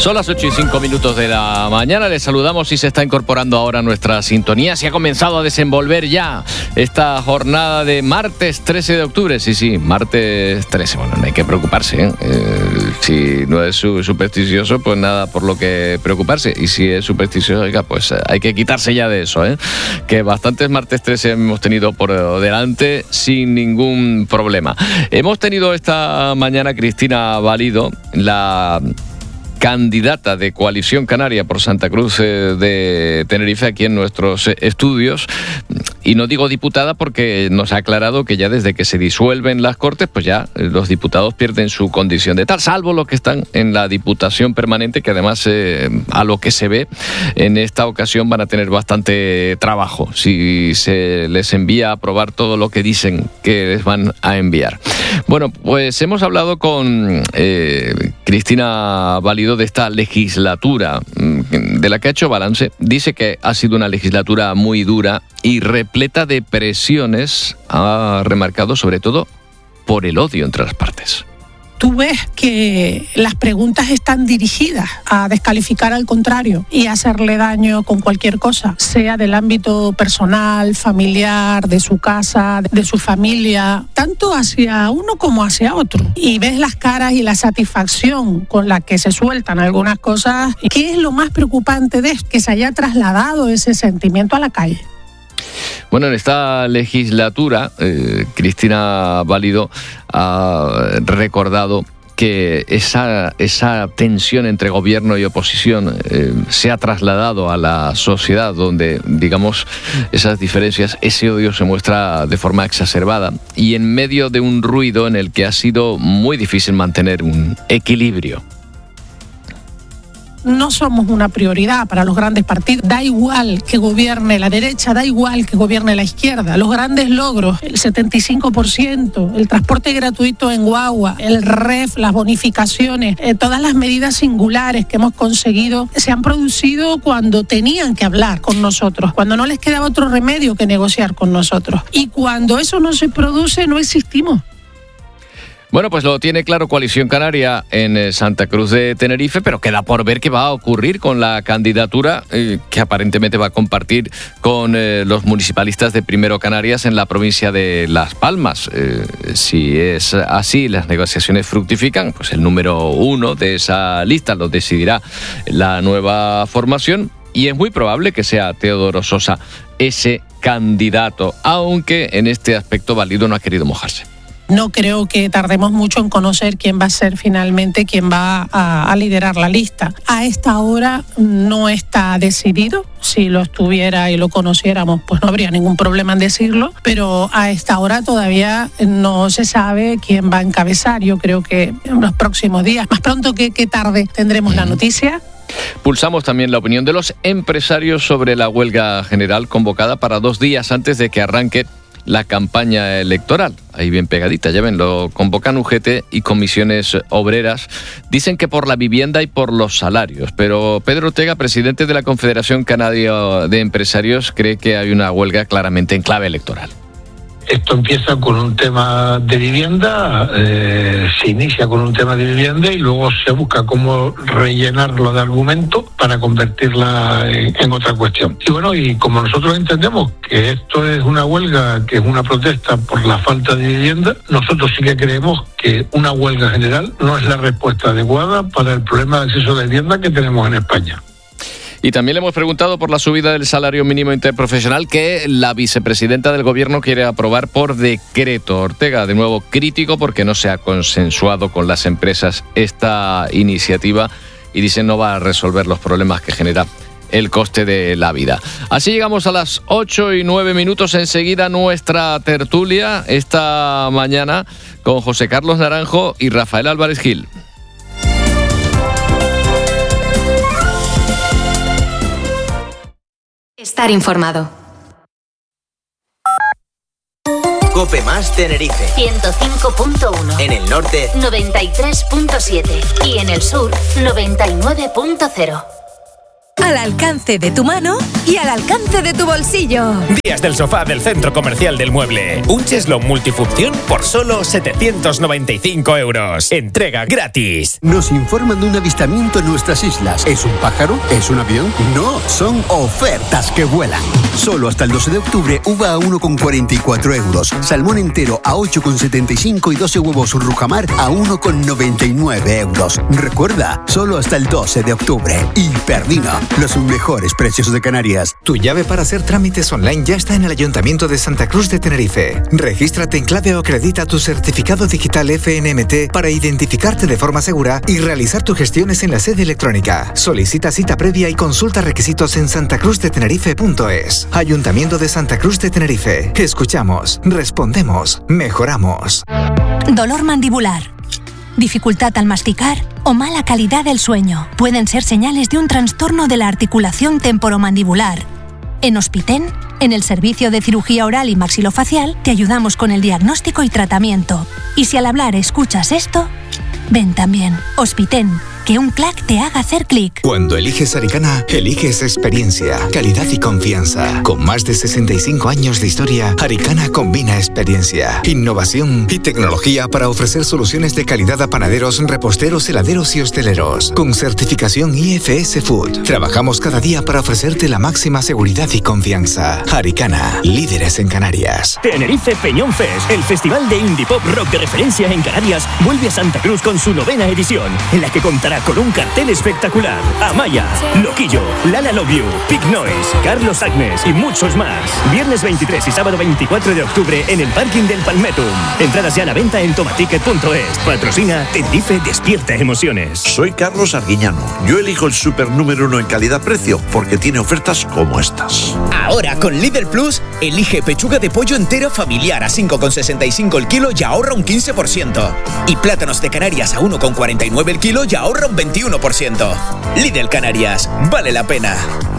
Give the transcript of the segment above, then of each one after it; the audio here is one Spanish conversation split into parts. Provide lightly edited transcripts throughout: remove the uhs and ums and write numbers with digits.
Son las 8:05 de la mañana. Les saludamos si se está incorporando ahora a nuestra sintonía. Se ha comenzado a desenvolver ya esta jornada de martes 13 de octubre. Sí, martes 13. Bueno, no hay que preocuparse, ¿eh? Si no es supersticioso, pues nada por lo que preocuparse. Y si es supersticioso, oiga, pues hay que quitarse ya de eso, ¿eh? Que bastantes martes 13 hemos tenido por delante sin ningún problema. Hemos tenido esta mañana Cristina Valido, la candidata de Coalición Canaria por Santa Cruz de Tenerife, aquí en nuestros estudios. Y no digo diputada porque nos ha aclarado que ya desde que se disuelven las Cortes, pues ya los diputados pierden su condición de tal, salvo los que están en la Diputación Permanente, que además, a lo que se ve, en esta ocasión van a tener bastante trabajo si se les envía a aprobar todo lo que dicen que les van a enviar. Bueno, pues hemos hablado con Cristina Valido de esta legislatura, de la que ha hecho balance. Dice que ha sido una legislatura muy dura y repleta de presiones, ha remarcado, sobre todo por el odio entre las partes. Tú ves que las preguntas están dirigidas a descalificar al contrario y a hacerle daño con cualquier cosa, sea del ámbito personal, familiar, de su casa, de su familia, tanto hacia uno como hacia otro. Y ves las caras y la satisfacción con la que se sueltan algunas cosas. ¿Qué es lo más preocupante de esto? Que se haya trasladado ese sentimiento a la calle. Bueno, en esta legislatura, Cristina Valido ha recordado que esa tensión entre gobierno y oposición se ha trasladado a la sociedad, donde, digamos, esas diferencias, ese odio se muestra de forma exacerbada y en medio de un ruido en el que ha sido muy difícil mantener un equilibrio. No somos una prioridad para los grandes partidos. Da igual que gobierne la derecha, da igual que gobierne la izquierda. Los grandes logros, el 75%, el transporte gratuito en guagua, el REF, las bonificaciones, todas las medidas singulares que hemos conseguido se han producido cuando tenían que hablar con nosotros, cuando no les quedaba otro remedio que negociar con nosotros. Y cuando eso no se produce, no existimos. Bueno, pues lo tiene claro Coalición Canaria en Santa Cruz de Tenerife, pero queda por ver qué va a ocurrir con la candidatura que aparentemente va a compartir con los municipalistas de Primero Canarias en la provincia de Las Palmas. Si es así, las negociaciones fructifican, pues el número 1 de esa lista lo decidirá la nueva formación y es muy probable que sea Teodoro Sosa ese candidato, aunque en este aspecto Valido no ha querido mojarse. No creo que tardemos mucho en conocer quién va a ser finalmente quien va a liderar la lista. A esta hora no está decidido. Si lo estuviera y lo conociéramos, pues no habría ningún problema en decirlo. Pero a esta hora todavía no se sabe quién va a encabezar. Yo creo que en los próximos días, más pronto que tarde, tendremos la noticia. Pulsamos también la opinión de los empresarios sobre la huelga general convocada para 2 días antes de que arranque la campaña electoral. Ahí bien pegadita, ya ven, lo convocan UGT y comisiones obreras. Dicen que por la vivienda y por los salarios, pero Pedro Ortega, presidente de la Confederación Canaria de Empresarios, cree que hay una huelga claramente en clave electoral. Esto empieza con un tema de vivienda, se inicia con un tema de vivienda y luego se busca cómo rellenarlo de argumentos para convertirla en otra cuestión. Y bueno, y como nosotros entendemos que esto es una huelga, que es una protesta por la falta de vivienda, nosotros sí que creemos que una huelga general no es la respuesta adecuada para el problema de acceso a la vivienda que tenemos en España. Y también le hemos preguntado por la subida del salario mínimo interprofesional que la vicepresidenta del Gobierno quiere aprobar por decreto. Ortega, de nuevo, crítico porque no se ha consensuado con las empresas esta iniciativa y dice no va a resolver los problemas que genera el coste de la vida. Así llegamos a las 8:09. Enseguida nuestra tertulia esta mañana con José Carlos Naranjo y Rafael Álvarez Gil. Estar informado. COPE Más Tenerife 105.1. En el norte 93.7 y en el sur 99.0. Al alcance de tu mano y al alcance de tu bolsillo. Días del sofá del Centro Comercial del Mueble. Un cheslón multifunción por solo 795 euros. Entrega gratis. Nos informan de un avistamiento en nuestras islas. ¿Es un pájaro? ¿Es un avión? No, son ofertas que vuelan. Solo hasta el 12 de octubre, uva a 1,44 euros. Salmón entero a 8,75 y 12 huevos Rujamar a 1,99 euros. Recuerda, solo hasta el 12 de octubre. Y Perdino, los mejores precios de Canarias. Tu llave para hacer trámites online ya está en el Ayuntamiento de Santa Cruz de Tenerife. Regístrate en clave o acredita tu certificado digital FNMT para identificarte de forma segura y realizar tus gestiones en la sede electrónica. Solicita cita previa y consulta requisitos en santacruzdetenerife.es. Ayuntamiento de Santa Cruz de Tenerife. Escuchamos, respondemos, mejoramos. Dolor mandibular, dificultad al masticar o mala calidad del sueño pueden ser señales de un trastorno de la articulación temporomandibular. En Hospiten, en el servicio de cirugía oral y maxilofacial, te ayudamos con el diagnóstico y tratamiento. Y si al hablar escuchas esto, ven también. Hospiten, que un clac te haga hacer clic. Cuando eliges Aricana, eliges experiencia, calidad y confianza. Con más de 65 años de historia, Aricana combina experiencia, innovación y tecnología para ofrecer soluciones de calidad a panaderos, reposteros, heladeros y hosteleros. Con certificación IFS Food, trabajamos cada día para ofrecerte la máxima seguridad y confianza. Aricana, líderes en Canarias. Tenerife Peñón Fest, el festival de indie pop rock de referencia en Canarias, vuelve a Santa Cruz con su 9ª edición, en la que contará con un cartel espectacular. Amaya, Loquillo, Lala Love You, Big Noise, Carlos Agnes y muchos más. Viernes 23 y sábado 24 de octubre en el parking del Palmetum. Entradas ya a la venta en tomaticket.es. Patrocina Tenerife Despierta Emociones. Soy Carlos Arguiñano. Yo elijo el super número 1 en calidad-precio porque tiene ofertas como estas. Ahora con Lidl Plus, elige pechuga de pollo entera familiar a 5,65 el kilo y ahorra un 15%. Y plátanos de Canarias a 1,49 el kilo y ahorra un 21%. Lidl Canarias, vale la pena.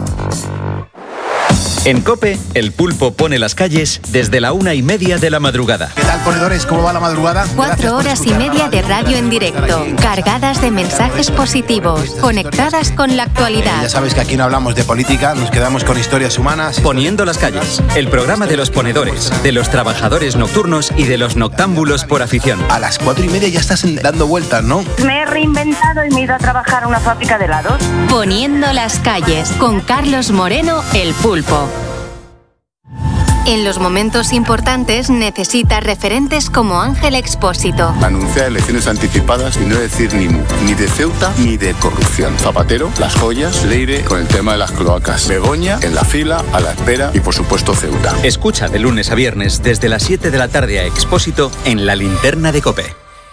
En COPE, el pulpo pone las calles desde la 1:30 de la madrugada. ¿Qué tal, ponedores? ¿Cómo va la madrugada? 4 horas y media de radio en directo, cargadas de mensajes positivos, conectadas con la actualidad. Ya sabes que aquí no hablamos de política, nos quedamos con historias humanas. Poniendo las calles, el programa de los ponedores, de los trabajadores nocturnos y de los noctámbulos por afición. A las 4:30 ya estás dando vueltas, ¿no? Me he reinventado y me he ido a trabajar a una fábrica de helados. Poniendo las calles, con Carlos Moreno, el pulpo. En los momentos importantes necesita referentes como Ángel Expósito. Anunciar elecciones anticipadas y no decir ni mu, ni de Ceuta ni de corrupción. Zapatero, las joyas, Leire con el tema de las cloacas. Begoña en la fila, a la espera y por supuesto Ceuta. Escucha de lunes a viernes desde las 7 de la tarde a Expósito en La Linterna de COPE.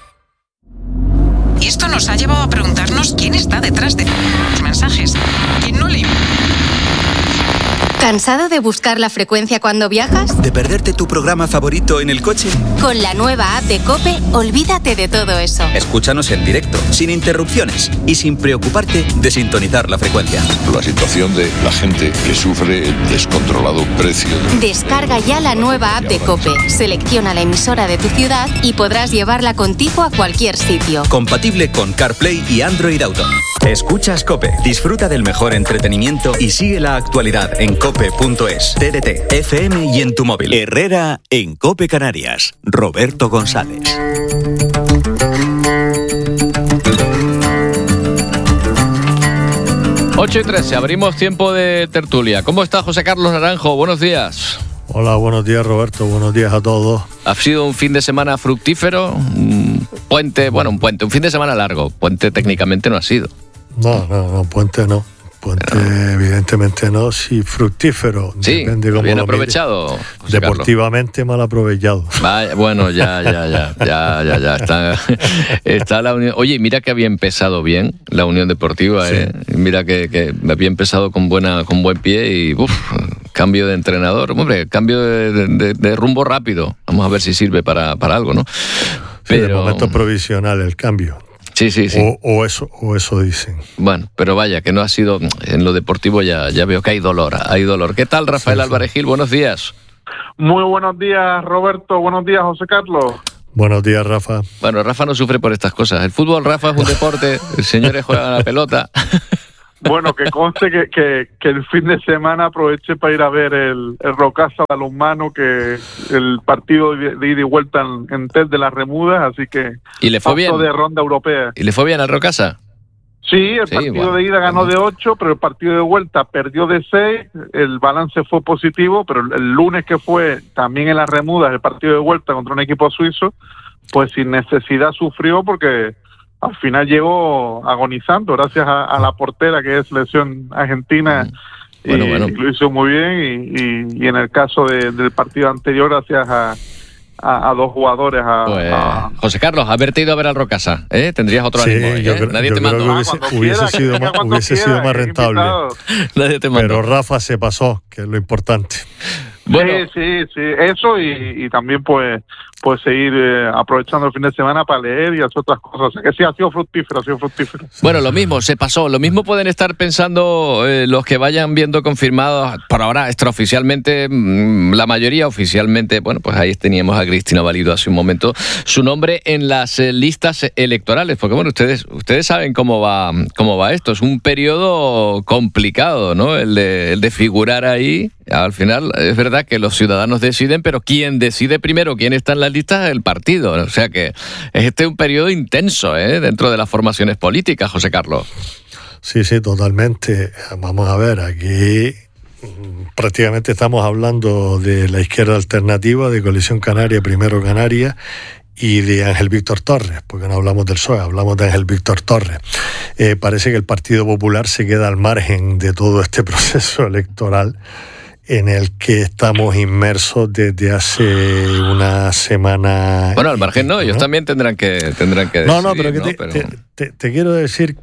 Y esto nos ha llevado a preguntarnos quién está detrás de los mensajes. ¿Quién no lee? ¿Cansado de buscar la frecuencia cuando viajas? ¿De perderte tu programa favorito en el coche? Con la nueva app de COPE, olvídate de todo eso. Escúchanos en directo, sin interrupciones y sin preocuparte de sintonizar la frecuencia. La situación de la gente que sufre el descontrolado precio. Descarga ya la nueva app de COPE, selecciona la emisora de tu ciudad y podrás llevarla contigo a cualquier sitio. Compatible con CarPlay y Android Auto. Escuchas COPE, disfruta del mejor entretenimiento y sigue la actualidad en cope.es, TDT, FM y en tu móvil. Herrera en COPE Canarias. Roberto González. Ocho y 13, abrimos tiempo de tertulia. ¿Cómo está José Carlos Naranjo? Buenos días. Hola, buenos días Roberto, buenos días a todos. Ha sido un fin de semana fructífero, un fin de semana largo. Puente técnicamente no ha sido. No, puente no. Evidentemente no, sí, fructífero. Sí, depende cómo bien lo aprovechado. mire. Deportivamente mal aprovechado. Vaya, bueno, ya. Está la unión. Oye, mira que había empezado bien la Unión Deportiva, sí. Mira que había empezado con buen pie y cambio de entrenador, hombre, cambio de rumbo rápido. Vamos a ver si sirve para algo, ¿no? Pero de momento provisional el cambio. Sí. O eso dicen. Bueno, pero vaya, que no ha sido en lo deportivo, ya veo que hay dolor. ¿Qué tal, Rafael Álvarez Gil? Buenos días. Muy buenos días, Roberto. Buenos días, José Carlos. Buenos días, Rafa. Bueno, Rafa no sufre por estas cosas. El fútbol, Rafa, es un deporte. El señor juega a la pelota. Bueno, que conste que el fin de semana aproveché para ir a ver el Rocasa Balonmano, que el partido de ida y vuelta en TED de las Remudas, así que... ¿Y le fue bien? De ronda europea. ¿Y le fue bien al Rocasa? Sí, el partido de ida ganó de 8, pero el partido de vuelta perdió de 6, el balance fue positivo, pero el lunes que fue también en las Remudas, el partido de vuelta contra un equipo suizo, pues sin necesidad sufrió porque al final llegó agonizando gracias a la portera que es selección argentina. Bueno. Lo hizo muy bien y en el caso del partido anterior gracias a dos jugadores. José Carlos, haberte ido a ver al Rocasa, Tendrías otro ánimo. Nadie te mandó. Hubiese sido más rentable. Nadie te mandó. Pero Rafa se pasó, que es lo importante. Bueno. Sí, eso y también pues seguir aprovechando el fin de semana para leer y hacer otras cosas. O sea que sí, ha sido fructífero. Bueno, lo mismo, se pasó. Lo mismo pueden estar pensando los que vayan viendo confirmados, por ahora extraoficialmente, la mayoría oficialmente, bueno, pues ahí teníamos a Cristina Valido hace un momento, su nombre en las listas electorales, porque bueno, ustedes saben cómo va esto. Es un periodo complicado, ¿no? El de figurar ahí. Al final es verdad que los ciudadanos deciden, pero quien decide primero quién está en las listas es el partido. O sea que es un periodo intenso dentro de las formaciones políticas, José Carlos. Sí, totalmente. Vamos a ver, aquí prácticamente estamos hablando de la izquierda alternativa, de Coalición Canaria, Primero Canarias, y de Ángel Víctor Torres, porque no hablamos del PSOE, hablamos de Ángel Víctor Torres. Parece que el Partido Popular se queda al margen de todo este proceso electoral en el que estamos inmersos desde hace una semana. Bueno, al margen no, ellos también tendrán que decidir. No, pero te quiero decir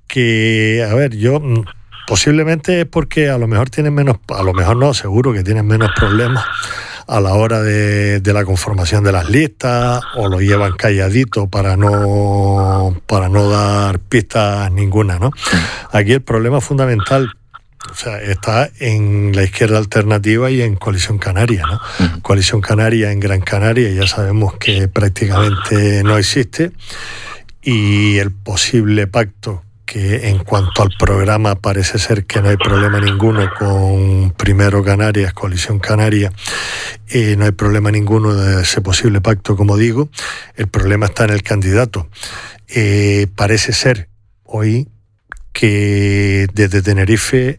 que a ver, yo posiblemente es porque a lo mejor tienen menos, a lo mejor no, seguro que tienen menos problemas a la hora de la conformación de las listas, o lo llevan calladito para no dar pistas ninguna, ¿no? Aquí el problema fundamental, o sea, está en la izquierda alternativa y en Coalición Canaria, ¿no? Coalición Canaria en Gran Canaria ya sabemos que prácticamente no existe, y el posible pacto, que en cuanto al programa parece ser que no hay problema ninguno con Primero Canarias, Coalición Canaria, no hay problema ninguno de ese posible pacto, como digo. El problema está en el candidato. Parece ser hoy que desde Tenerife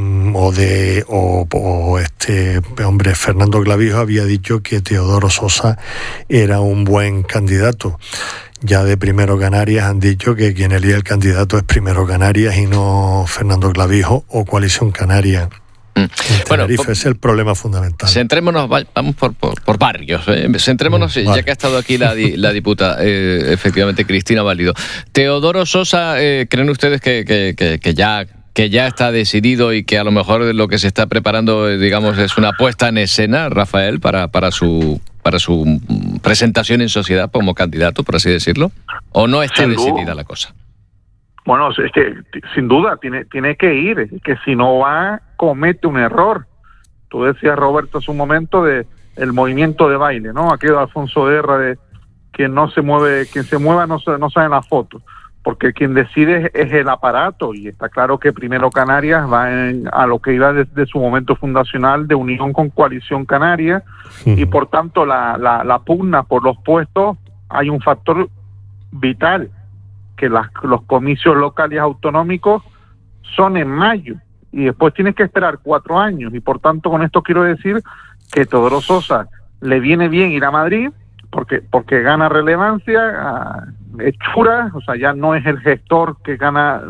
este hombre Fernando Clavijo había dicho que Teodoro Sosa era un buen candidato. Ya de Primero Canarias han dicho que quien elige el candidato es Primero Canarias y no Fernando Clavijo o Coalición Canaria. Tenerife es el problema fundamental. Centrémonos, vamos por barrios. Centrémonos, vale. Ya que ha estado aquí la diputada, efectivamente, Cristina Valido. Teodoro Sosa, ¿creen ustedes que ya está decidido y que a lo mejor lo que se está preparando, digamos, es una puesta en escena, Rafael, para su presentación en sociedad como candidato, por así decirlo? ¿O no está decidida la cosa? Bueno, es que sin duda tiene que ir, es que si no va, comete un error. Tú decías, Roberto, hace un momento de el movimiento de baile, ¿no? Aquello de Alfonso Guerra, de quien se mueva no sale en la foto, porque quien decide es el aparato, y está claro que Primero Canarias va a lo que iba desde su momento fundacional de unión con Coalición Canaria, y por tanto la pugna por los puestos, hay un factor vital, que los comicios locales autonómicos son en mayo, y después tienes que esperar 4 años, y por tanto con esto quiero decir que Teodoro Sosa le viene bien ir a Madrid, porque gana relevancia, hechura, o sea, ya no es el gestor que gana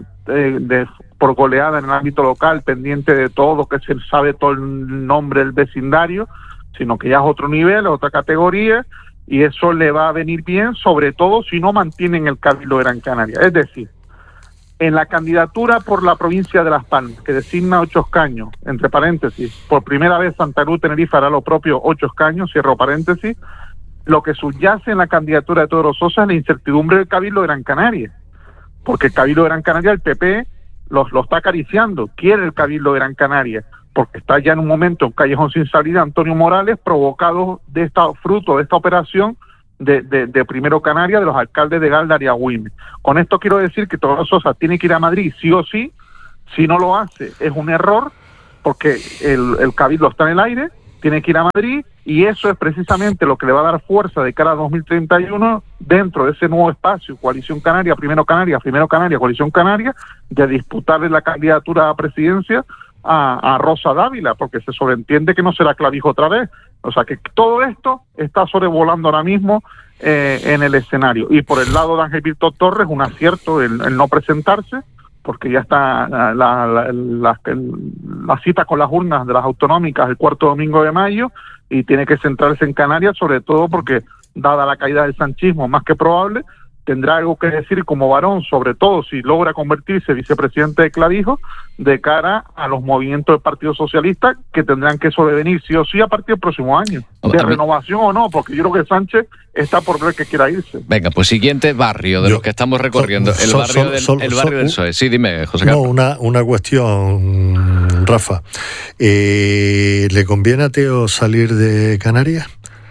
por goleada en el ámbito local, pendiente de todo, que se sabe todo el nombre del vecindario, sino que ya es otro nivel, otra categoría, y eso le va a venir bien, sobre todo si no mantienen el Cabildo de Gran Canaria. Es decir, en la candidatura por la provincia de Las Palmas, que designa 8 escaños, entre paréntesis, por primera vez Santa Cruz Tenerife hará los propios 8 escaños, cierro paréntesis, lo que subyace en la candidatura de Teodoro Sosa es la incertidumbre del Cabildo de Gran Canaria, porque el Cabildo de Gran Canaria, el PP, lo está acariciando, quiere el Cabildo de Gran Canaria, porque está ya en un momento en callejón sin salida Antonio Morales, provocado fruto de esta operación de Primero Canaria, de los alcaldes de Galdar y Agüime. Con esto quiero decir que Teodoro Sosa tiene que ir a Madrid sí o sí, Si no lo hace, es un error, porque el Cabildo está en el aire, tiene que ir a Madrid, y eso es precisamente lo que le va a dar fuerza de cara a 2031 dentro de ese nuevo espacio, Coalición Canaria, Primero Canaria, Coalición Canaria, de disputarle la candidatura a presidencia a Rosa Dávila, porque se sobreentiende que no será Clavijo otra vez. O sea que todo esto está sobrevolando ahora mismo en el escenario. Y por el lado de Ángel Víctor Torres, un acierto el no presentarse, porque ya está la cita con las urnas de las autonómicas el cuarto domingo de mayo, y tiene que centrarse en Canarias, sobre todo porque, dada la caída del sanchismo, más que probable, tendrá algo que decir como varón, sobre todo si logra convertirse vicepresidente de Clavijo, de cara a los movimientos del Partido Socialista que tendrán que sobrevenir sí o sí a partir del próximo año. De renovación o no, porque yo creo que Sánchez está por ver que quiera irse. Venga, pues siguiente barrio de los que estamos recorriendo, el barrio del PSOE. Sí, dime, José Carlos. No, una cuestión, Rafa. ¿Le conviene a Teo salir de Canarias?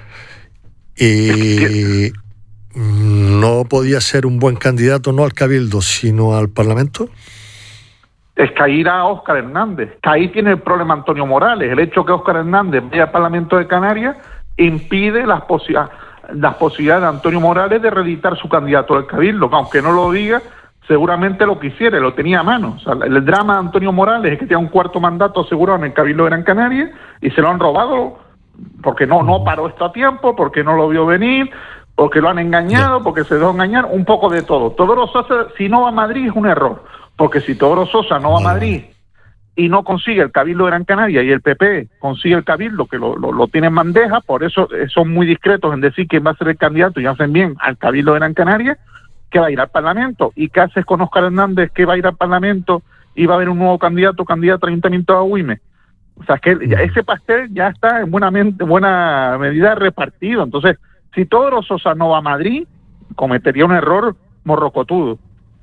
¿No podía ser un buen candidato no al Cabildo, sino al Parlamento? Es que ahí irá Óscar Hernández, que ahí tiene el problema Antonio Morales. El hecho que Óscar Hernández vaya al Parlamento de Canarias impide las posibilidades de Antonio Morales de reeditar su candidato al Cabildo, que aunque no lo diga, seguramente lo quisiera, lo tenía a mano. O sea, el drama de Antonio Morales es que tiene un cuarto mandato asegurado en el Cabildo de Gran Canaria y se lo han robado porque no paró esto a tiempo, porque no lo vio venir, porque lo han engañado, porque se dejó engañar, un poco de todo. Teodoro Sosa, si no va a Madrid, es un error, porque si Teodoro Sosa no va a Madrid y no consigue el Cabildo de Gran Canaria, y el PP consigue el Cabildo, que lo tiene en bandeja, por eso son muy discretos en decir quién va a ser el candidato, y hacen bien al Cabildo de Gran Canaria, que va a ir al Parlamento. ¿Y qué haces con Óscar Hernández, que va a ir al Parlamento y va a haber un nuevo candidato al Ayuntamiento de Agüime? O sea, que ese pastel ya está en buena medida repartido. Entonces, si Teodoro Sosa no va a Madrid, cometería un error morrocotudo.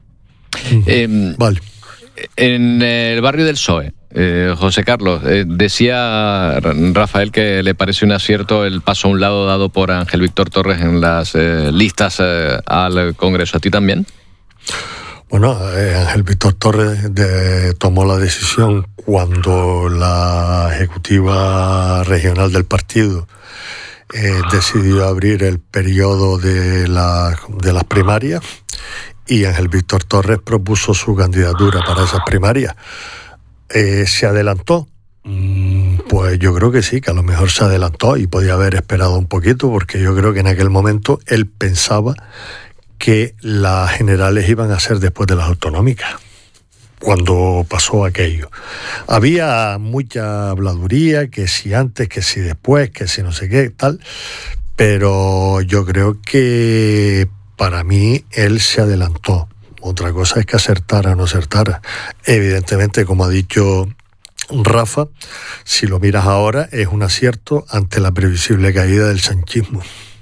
Vale. En el barrio del PSOE, José Carlos, decía Rafael que le parece un acierto el paso a un lado dado por Ángel Víctor Torres en las listas al Congreso. ¿A ti también? Bueno, Ángel Víctor Torres tomó la decisión cuando la ejecutiva regional del partido decidió abrir el periodo de las primarias, y Ángel Víctor Torres propuso su candidatura para esas primarias. ¿Se adelantó? Pues yo creo que sí, que a lo mejor se adelantó y podía haber esperado un poquito, porque yo creo que en aquel momento él pensaba que las generales iban a ser después de las autonómicas, cuando pasó aquello. Había mucha habladuría, que si antes, que si después, que si no sé qué, tal, pero yo creo que para mí él se adelantó. Otra cosa es que acertara o no acertara. Evidentemente, como ha dicho Rafa, si lo miras ahora, es un acierto ante la previsible caída del sanchismo.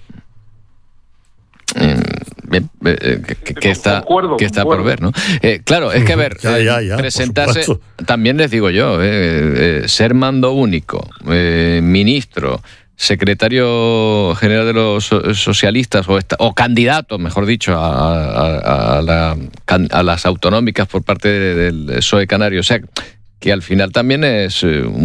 Bien, que está por ver, ¿no? Claro, es que a ver, presentarse, también les digo yo, ser mando único, ministro, secretario general de los socialistas o candidato, mejor dicho, a las autonómicas por parte del PSOE canario. O sea, que al final también es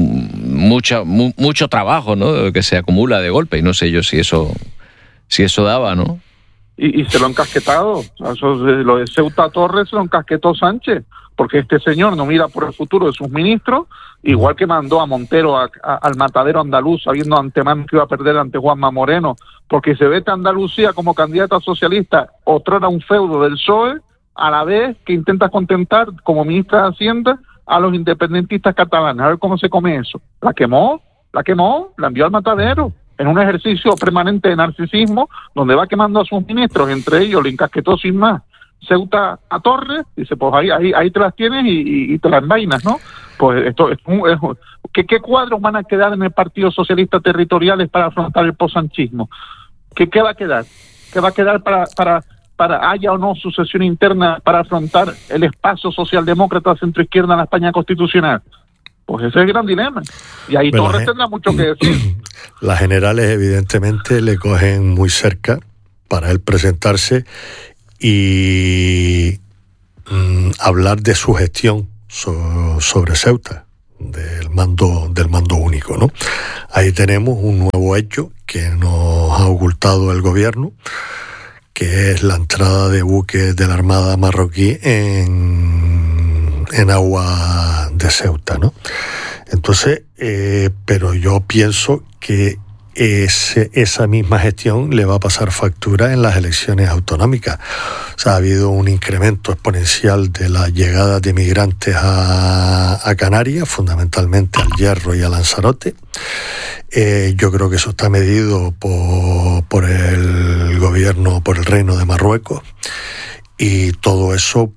mucho trabajo, ¿no?, que se acumula de golpe, y no sé yo si eso daba, ¿no? Y se lo han casquetado. Lo de Ceuta Torres se lo encasquetó Sánchez, porque este señor no mira por el futuro de sus ministros, igual que mandó a Montero al matadero andaluz, sabiendo antemano que iba a perder ante Juanma Moreno, porque se vete a Andalucía como candidata socialista, otrora un feudo del PSOE, a la vez que intenta contentar como ministra de Hacienda a los independentistas catalanes. A ver cómo se come eso. La quemó, la envió al matadero, en un ejercicio permanente de narcisismo, donde va quemando a sus ministros, entre ellos le encasquetó sin más Ceuta a Torres, dice, pues ahí te las tienes y te las envainas, ¿no? Pues ¿qué cuadros van a quedar en el Partido Socialista Territoriales para afrontar el posanchismo? ¿Qué va a quedar? ¿Qué va a quedar para haya o no sucesión interna para afrontar el espacio socialdemócrata centroizquierda en la España constitucional? Pues ese es el gran dilema. Y ahí Torres tendrá mucho que decir. Las generales evidentemente le cogen muy cerca para él presentarse y hablar de su gestión sobre Ceuta, del mando único, ¿no? Ahí tenemos un nuevo hecho que nos ha ocultado el gobierno, que es la entrada de buques de la Armada marroquí en agua de Ceuta, ¿no? Entonces, pero yo pienso que esa misma gestión le va a pasar factura en las elecciones autonómicas. O sea, ha habido un incremento exponencial de la llegada de migrantes a Canarias, fundamentalmente al Hierro y a Lanzarote. Yo creo que eso está medido por el gobierno, por el Reino de Marruecos, y todo eso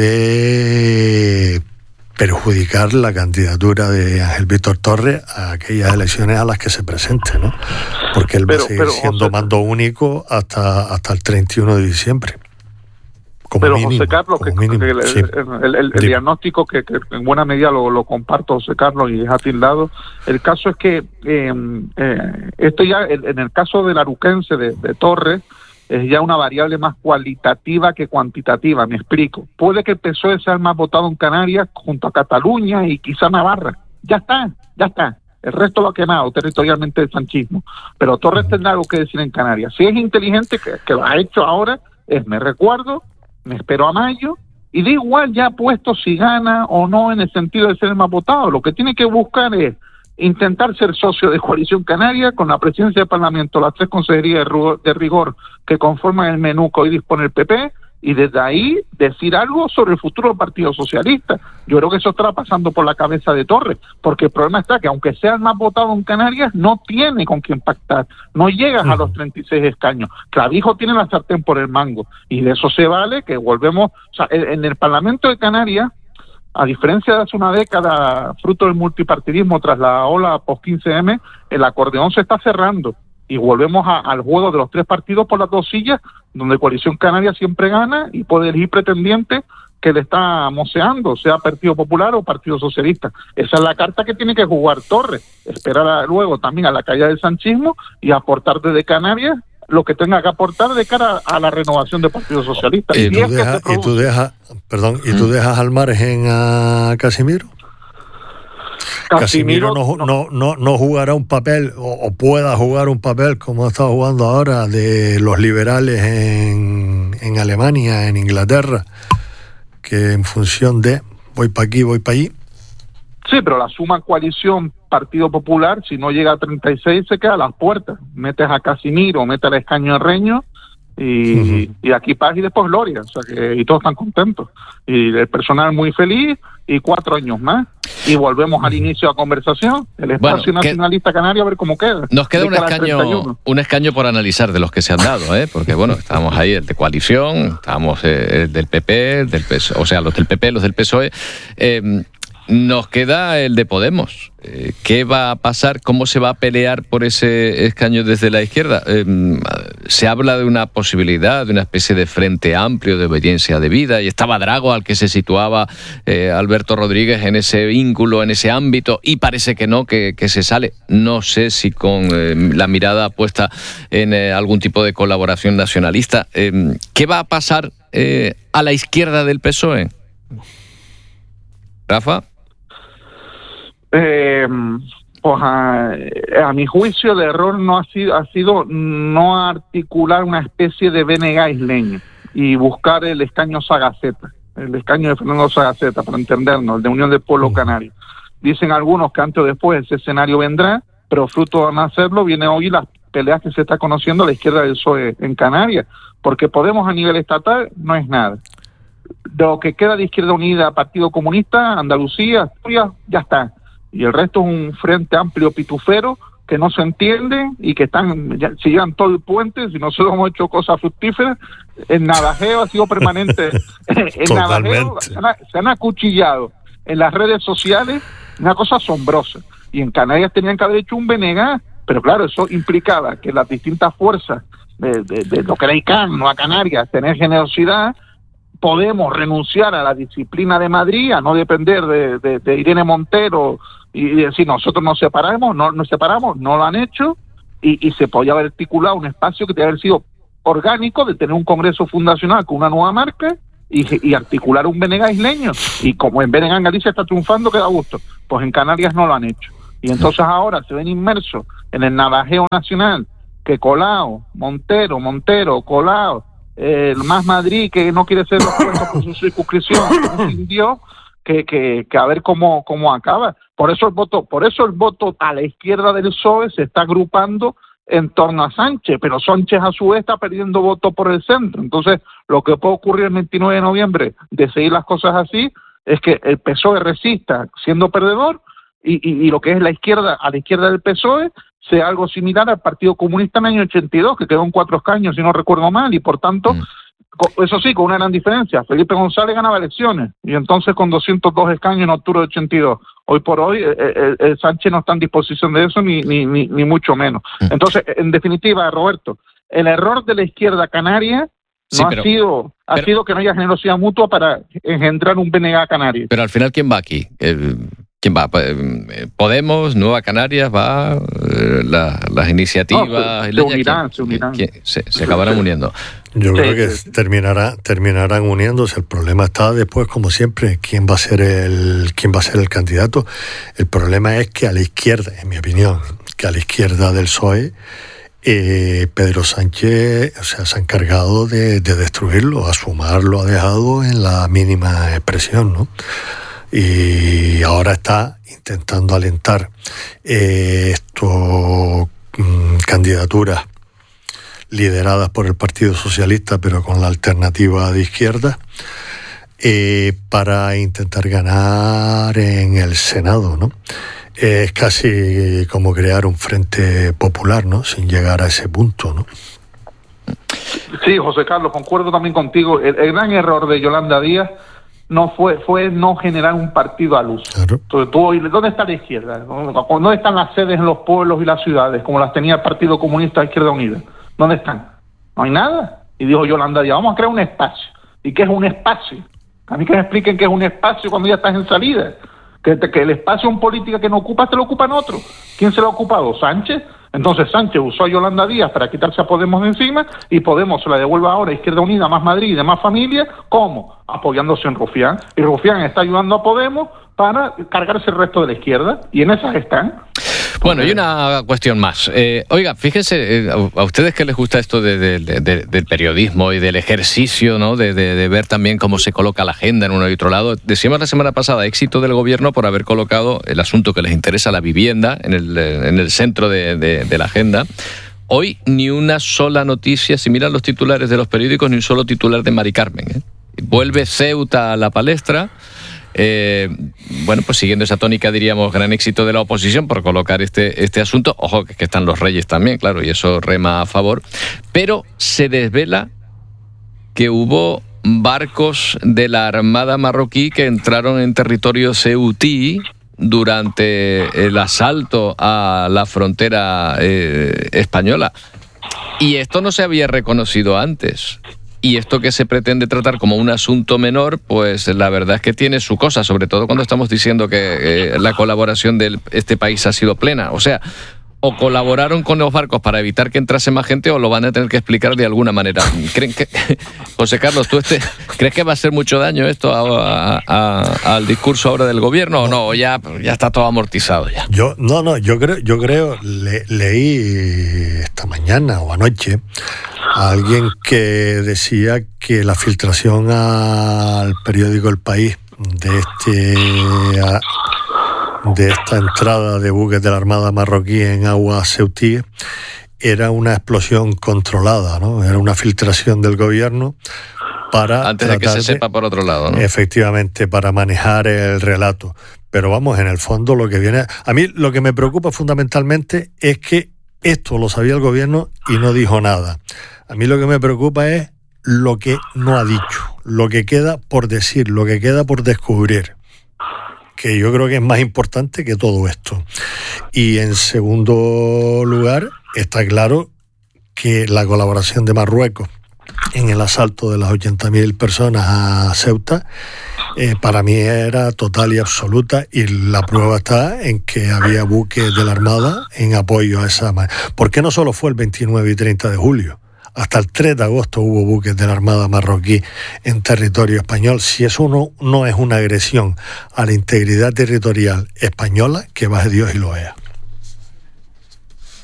puede perjudicar la candidatura de Ángel Víctor Torres a aquellas elecciones a las que se presente, ¿no? Porque él va a seguir siendo mando único hasta el 31 de diciembre. Pero José Carlos, el diagnóstico que en buena medida lo comparto, José Carlos, y es atildado. El caso es que esto ya, en el caso del aruquense de Torres, es ya una variable más cualitativa que cuantitativa, me explico. Puede que el PSOE sea el más votado en Canarias junto a Cataluña y quizá Navarra. Ya está. El resto lo ha quemado territorialmente el sanchismo. Pero Torres tendrá algo que decir en Canarias. Si es inteligente, que lo ha hecho ahora, me recuerdo, me espero a mayo, y da igual ya puesto si gana o no en el sentido de ser el más votado. Lo que tiene que buscar es intentar ser socio de Coalición Canaria con la presidencia del Parlamento, las 3 consejerías de rigor que conforman el menú que hoy dispone el PP, y desde ahí decir algo sobre el futuro del Partido Socialista. Yo creo que eso estará pasando por la cabeza de Torres, porque el problema está que aunque sea el más votado en Canarias, no tiene con quién pactar, no llegas a los 36 escaños. Clavijo tiene la sartén por el mango, y de eso se vale que volvemos, o sea, en el Parlamento de Canarias, a diferencia de hace una década, fruto del multipartidismo tras la ola post-15M, el acordeón se está cerrando y volvemos al juego de los 3 partidos por las 2 sillas, donde Coalición Canaria siempre gana y puede elegir pretendiente que le está moceando, sea Partido Popular o Partido Socialista. Esa es la carta que tiene que jugar Torres, esperar luego también a la caída del sanchismo y aportar desde Canarias lo que tenga que aportar de cara a la renovación del Partido Socialista. ¿Y tú dejas al margen a Casimiro? Casimiro no jugará un papel, o pueda jugar un papel, como ha estado jugando ahora, de los liberales en Alemania, en Inglaterra, que en función de voy para aquí, voy para allí. Sí, pero la suma coalición Partido Popular, si no llega a 36, se queda a las puertas. Metes a Casimiro, metes al escaño de Reño, y aquí paz y después gloria. O sea que, y todos están contentos. Y el personal muy feliz, y 4 años más. Y volvemos al inicio de la conversación. El espacio nacionalista canario, a ver cómo queda. Nos queda un escaño por analizar de los que se han dado, porque bueno, estábamos ahí el de coalición, estábamos el del PP, del PSOE, o sea, los del PP, los del PSOE. Nos queda el de Podemos. ¿Qué va a pasar? ¿Cómo se va a pelear por ese escaño desde la izquierda? Se habla de una posibilidad, de una especie de frente amplio de obediencia debida, y estaba Drago, al que se situaba Alberto Rodríguez en ese vínculo, en ese ámbito, y parece que no, que se sale. No sé si con la mirada puesta en algún tipo de colaboración nacionalista. ¿Qué va a pasar a la izquierda del PSOE? Rafa. Pues a mi juicio el error no ha sido no articular una especie de BNG isleño y buscar el escaño Sagaceta, el escaño de Fernando Sagaceta, para entendernos, el de Unión del Pueblo Canario. Dicen algunos que antes o después ese escenario vendrá, pero fruto de no hacerlo viene hoy las peleas que se está conociendo a la izquierda del PSOE en Canarias, porque Podemos a nivel estatal no es nada. De lo que queda de Izquierda Unida, Partido Comunista, Andalucía, Asturias, ya está. Y el resto es un frente amplio pitufero que no se entiende y que si llegan todo el puente, si nosotros hemos hecho cosas fructíferas, el navajeo ha sido permanente. El navajeo se han acuchillado en las redes sociales, una cosa asombrosa. Y en Canarias tenían que haber hecho un BNG, pero claro, eso implicaba que las distintas fuerzas de lo que era ICANN, no a Canarias, tener generosidad. Podemos renunciar a la disciplina de Madrid, a no depender de Irene Montero y decir nosotros nos separamos, no lo han hecho, y se podía haber articulado un espacio que debe haber sido orgánico, de tener un congreso fundacional con una nueva marca y articular un BNG isleño. Y como en BNG en Galicia está triunfando, que da gusto, pues en Canarias no lo han hecho. Y entonces ahora se ven inmersos en el navajeo nacional, que Colau, Montero, Colau, el Más Madrid, que no quiere ser los puestos por su circunscripción, decidió que a ver cómo acaba. Por eso el voto a la izquierda del PSOE se está agrupando en torno a Sánchez, pero Sánchez a su vez está perdiendo voto por el centro. Entonces, lo que puede ocurrir el 29 de noviembre de seguir las cosas así es que el PSOE resista siendo perdedor y lo que es la izquierda, a la izquierda del PSOE, sea algo similar al Partido Comunista en el año 82, que quedó en 4 escaños, si no recuerdo mal, y por tanto, eso sí, con una gran diferencia. Felipe González ganaba elecciones, y entonces con 202 escaños en octubre de 82. Hoy por hoy, el Sánchez no está en disposición de eso, ni mucho menos. Entonces, en definitiva, Roberto, el error de la izquierda canaria ha sido que no haya generosidad mutua para engendrar un BNG canario. Pero al final, ¿quién va aquí? ¿Quién va? Podemos, Nueva Canarias, va, las iniciativas... Se unirán. Se acabarán uniendo. Yo creo que terminarán uniéndose. El problema está después, como siempre, quién va a ser el candidato. El problema es que a la izquierda, en mi opinión, que a la izquierda del PSOE, Pedro Sánchez, se ha encargado de destruirlo. A Sumar lo ha dejado en la mínima expresión, ¿no? Y ahora está intentando alentar candidaturas lideradas por el Partido Socialista, pero con la alternativa de izquierda, para intentar ganar en el Senado, ¿no? Es casi como crear un frente popular, ¿no? Sin llegar a ese punto, ¿no? Sí, José Carlos, concuerdo también contigo. El gran error de Yolanda Díaz fue no generar un partido al uso. Claro. Entonces, ¿dónde está la izquierda? ¿Dónde están las sedes en los pueblos y las ciudades, como las tenía el Partido Comunista de Izquierda Unida? ¿Dónde están? No hay nada. Y dijo Yolanda Díaz, vamos a crear un espacio. ¿Y qué es un espacio? A mí que me expliquen qué es un espacio cuando ya estás en salida. Que el espacio en política que no ocupas, te lo ocupan otros. ¿Quién se lo ha ocupado? ¿Sánchez? Entonces Sánchez usó a Yolanda Díaz para quitarse a Podemos de encima, y Podemos se la devuelve ahora a Izquierda Unida, Más Madrid y demás familias. ¿Cómo? Apoyándose en Rufián. Y Rufián está ayudando a Podemos para cargarse el resto de la izquierda, y en esas están. Bueno, y una cuestión más. Oiga, fíjense, a ustedes que les gusta esto del periodismo y del ejercicio, ¿no? De ver también cómo se coloca la agenda en uno y otro lado. Decíamos la semana pasada, éxito del gobierno por haber colocado el asunto que les interesa, la vivienda, en el centro de la agenda. Hoy ni una sola noticia, si miran los titulares de los periódicos, ni un solo titular de Mari Carmen, ¿eh? Vuelve Ceuta a la palestra. Bueno, pues siguiendo esa tónica, diríamos, gran éxito de la oposición por colocar este asunto. Ojo, que están los reyes también, claro, y eso rema a favor. Pero se desvela que hubo barcos de la Armada marroquí que entraron en territorio ceutí durante el asalto a la frontera española. Y esto no se había reconocido antes. Y esto que se pretende tratar como un asunto menor, pues la verdad es que tiene su cosa, sobre todo cuando estamos diciendo que la colaboración de este país ha sido plena. O sea, o colaboraron con los barcos para evitar que entrase más gente, o lo van a tener que explicar de alguna manera. ¿Creen que, José Carlos, tú crees que va a hacer mucho daño esto al discurso ahora del gobierno, o no? ¿O ya está todo amortizado ya? Yo creo, leí esta mañana o anoche a alguien que decía que la filtración al periódico El País de esta entrada de buques de la Armada marroquí en aguas ceutíes era una explosión controlada, ¿no? Era una filtración del gobierno para antes de que se sepa por otro lado, ¿no? Efectivamente, para manejar el relato. Pero vamos, en el fondo lo que viene... A mí lo que me preocupa fundamentalmente es que esto lo sabía el gobierno y no dijo nada. A mí lo que me preocupa es lo que no ha dicho, lo que queda por decir, lo que queda por descubrir, que yo creo que es más importante que todo esto. Y en segundo lugar, está claro que la colaboración de Marruecos en el asalto de las 80.000 personas a Ceuta, para mí era total y absoluta, y la prueba está en que había buques de la Armada en apoyo a esa... ¿Por qué no solo fue el 29 y 30 de julio? hasta el 3 de agosto hubo buques de la Armada marroquí en territorio español. Si eso no es una agresión a la integridad territorial española, que baje Dios y lo vea.